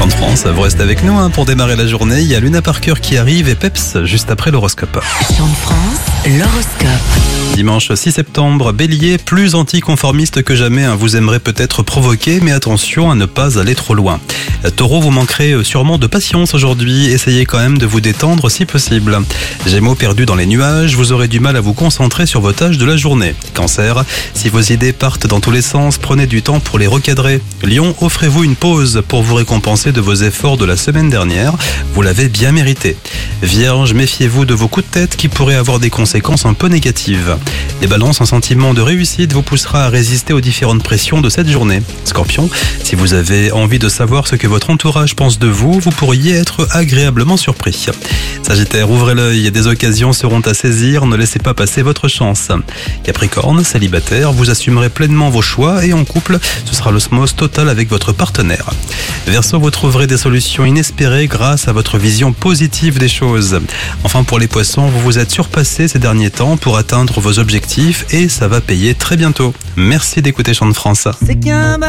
Chant de France, vous restez avec nous pour démarrer la journée. Il y a Luna Parker qui arrive et Peps juste après l'horoscope. Chant de France, l'horoscope. Dimanche 6 septembre, Bélier, plus anticonformiste que jamais, vous aimerez peut-être provoquer, mais attention à ne pas aller trop loin. Taureau, vous manquerez sûrement de patience aujourd'hui, essayez quand même de vous détendre si possible. Gémeaux, perdu dans les nuages, vous aurez du mal à vous concentrer sur vos tâches de la journée. Cancer, si vos idées partent dans tous les sens, prenez du temps pour les recadrer. Lion, offrez-vous une pause pour vous récompenser de vos efforts de la semaine dernière, vous l'avez bien mérité. Vierge, méfiez-vous de vos coups de tête qui pourraient avoir des conséquences un peu négatives. Les balances, un sentiment de réussite vous poussera à résister aux différentes pressions de cette journée. Scorpion, si vous avez envie de savoir ce que votre entourage pense de vous, vous pourriez être agréablement surpris. Sagittaire, ouvrez l'œil, des occasions seront à saisir, ne laissez pas passer votre chance. Capricorne, célibataire, vous assumerez pleinement vos choix et en couple, ce sera l'osmose totale avec votre partenaire. Verseau, vous trouverez des solutions inespérées grâce à votre vision positive des choses. Enfin, pour les poissons, vous vous êtes surpassés ces derniers temps pour atteindre vos objectifs et ça va payer très bientôt. Merci d'écouter Chant de France.